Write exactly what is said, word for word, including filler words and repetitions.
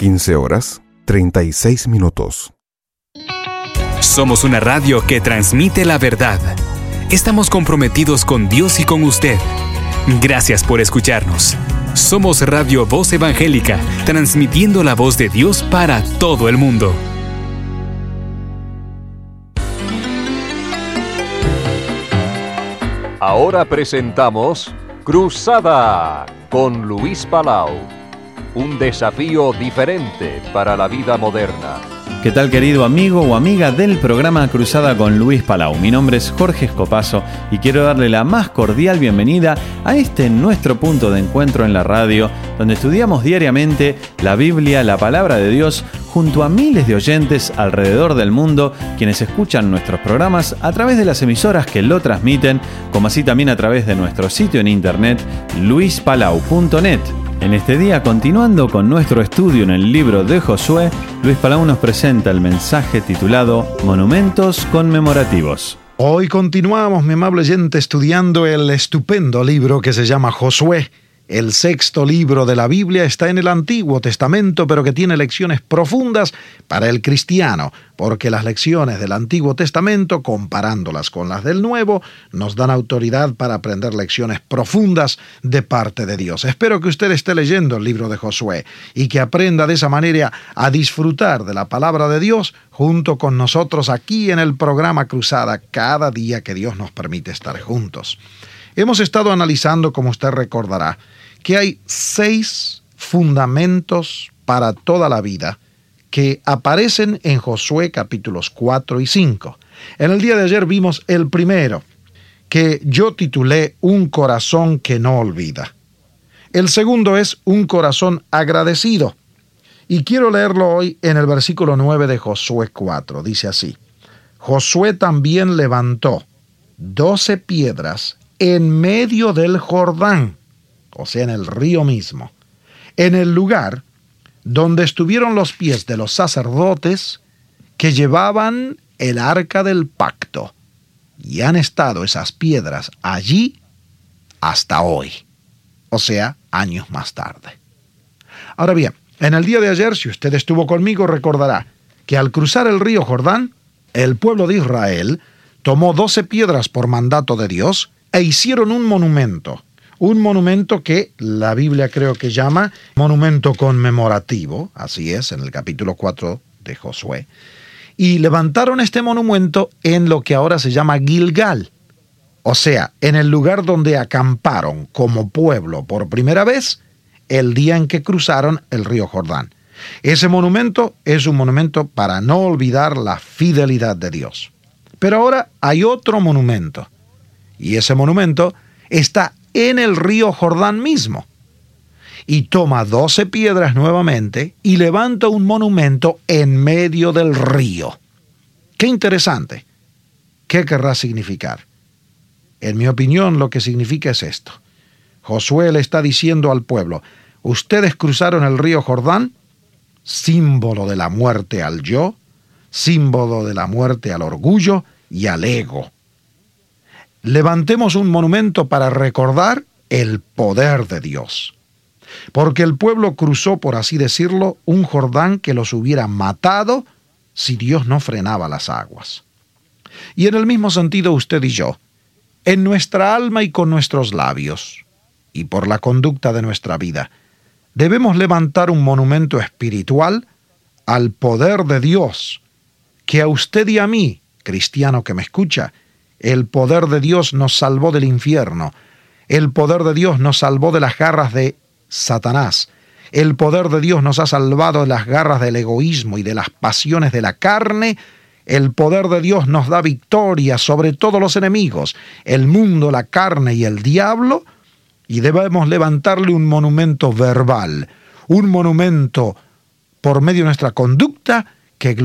quince horas, treinta y seis minutos. Somos una radio que transmite la verdad. Estamos comprometidos con Dios y con usted. Gracias por escucharnos. Somos Radio Voz Evangélica, transmitiendo la voz de Dios para todo el mundo. Ahora presentamos Cruzada con Luis Palau. Un desafío diferente para la vida moderna. ¿Qué tal, querido amigo o amiga del programa Cruzada con Luis Palau? Mi nombre es Jorge Escopazo y quiero darle la más cordial bienvenida a este nuestro punto de encuentro en la radio, donde estudiamos diariamente la Biblia, la Palabra de Dios, junto a miles de oyentes alrededor del mundo, quienes escuchan nuestros programas a través de las emisoras que lo transmiten, como así también a través de nuestro sitio en internet, luis palau punto net. En este día, continuando con nuestro estudio en el libro de Josué, Luis Palau nos presenta el mensaje titulado Monumentos Conmemorativos. Hoy continuamos, mi amable oyente, estudiando el estupendo libro que se llama Josué. El sexto libro de la Biblia está en el Antiguo Testamento, pero que tiene lecciones profundas para el cristiano, porque las lecciones del Antiguo Testamento, comparándolas con las del Nuevo, nos dan autoridad para aprender lecciones profundas de parte de Dios. Espero que usted esté leyendo el libro de Josué y que aprenda de esa manera a disfrutar de la palabra de Dios junto con nosotros aquí en el programa Cruzada, cada día que Dios nos permite estar juntos. Hemos estado analizando, como usted recordará, que hay seis fundamentos para toda la vida que aparecen en Josué capítulos cuatro y cinco. En el día de ayer vimos el primero, que yo titulé Un corazón que no olvida. El segundo es un corazón agradecido. Y quiero leerlo hoy en el versículo nueve de Josué cuatro. Dice así: Josué también levantó doce piedras en medio del Jordán, o sea, en el río mismo, en el lugar donde estuvieron los pies de los sacerdotes que llevaban el arca del pacto, y han estado esas piedras allí hasta hoy, o sea, años más tarde. Ahora bien, en el día de ayer, si usted estuvo conmigo, recordará que al cruzar el río Jordán, el pueblo de Israel tomó doce piedras por mandato de Dios e hicieron un monumento, un monumento que la Biblia creo que llama monumento conmemorativo, así es, en el capítulo cuatro de Josué, y levantaron este monumento en lo que ahora se llama Gilgal, o sea, en el lugar donde acamparon como pueblo por primera vez el día en que cruzaron el río Jordán. Ese monumento es un monumento para no olvidar la fidelidad de Dios. Pero ahora hay otro monumento, y ese monumento está en el río Jordán mismo. Y toma doce piedras nuevamente y levanta un monumento en medio del río. ¡Qué interesante! ¿Qué querrá significar? En mi opinión, lo que significa es esto. Josué le está diciendo al pueblo: ustedes cruzaron el río Jordán, símbolo de la muerte al yo, símbolo de la muerte al orgullo y al ego. Levantemos un monumento para recordar el poder de Dios. Porque el pueblo cruzó, por así decirlo, un Jordán que los hubiera matado si Dios no frenaba las aguas. Y en el mismo sentido usted y yo, en nuestra alma y con nuestros labios, y por la conducta de nuestra vida, debemos levantar un monumento espiritual al poder de Dios, que a usted y a mí, cristiano que me escucha, el poder de Dios nos salvó del infierno. El poder de Dios nos salvó de las garras de Satanás. El poder de Dios nos ha salvado de las garras del egoísmo y de las pasiones de la carne. El poder de Dios nos da victoria sobre todos los enemigos, el mundo, la carne y el diablo, y debemos levantarle un monumento verbal, un monumento por medio de nuestra conducta